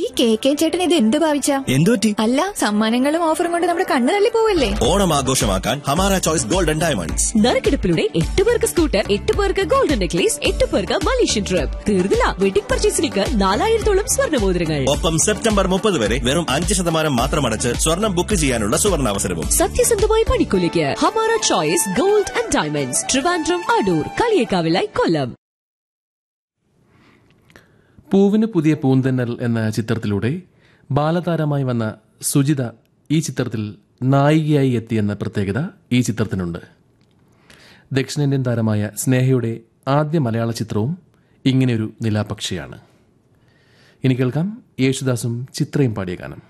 K ചേട്ടൻ ഇത് എന്ത് ഭാവിച്ച? എന്തുപറ്റി? അല്ല, സമ്മാനങ്ങളും ഓഫറും കൊണ്ട് നമ്മുടെ കണ്ണു തള്ളി പോവല്ലേ? ഓണം ആഘോഷമാക്കാൻ ഹമാര ചോയ്സ് ഗോൾഡൻ ഡയമണ്ട്സ്. നറുക്കെടുപ്പിലൂടെ 8 പേർക്ക് സ്കൂട്ടർ, 8 പേർക്ക് ഗോൾഡൻ നെക്ലേസ്, 8 പേർക്ക് മലേഷ്യൻ ട്രിപ്പ്. തീർന്നില്ല, വെഡിംഗ് പർച്ചേസിലേക്ക് 4000-ഓളം സ്വർണ്ണമോതിരങ്ങൾ. ഒപ്പം സെപ്റ്റംബർ 30 വരെ വെറും 5% മാത്രം അടച്ച് സ്വർണം ബുക്ക് ചെയ്യാനുള്ള സുവർണാവസരവും. സത്യസന്ധമായ പണിക്കൂലിക്ക് Hamara choice gold and diamonds, Trivandrum, Adoor, കളിയേക്കാവിലായി, കൊല്ലം. പൂവിന് പുതിയ പൂന്തന്നൽ എന്ന ചിത്രത്തിലൂടെ ബാലതാരമായി വന്ന സുജിത ഈ ചിത്രത്തിൽ നായികയായി എത്തിയെന്ന പ്രത്യേകത ഈ ചിത്രത്തിനുണ്ട്. ദക്ഷിണേന്ത്യൻ താരമായ സ്നേഹയുടെ ആദ്യ മലയാള ചിത്രവും ഇങ്ങനെയൊരു നിലാപക്ഷിയാണ്. ഇനി കേൾക്കാം യേശുദാസും ചിത്രയും പാടിയ ഗാനം.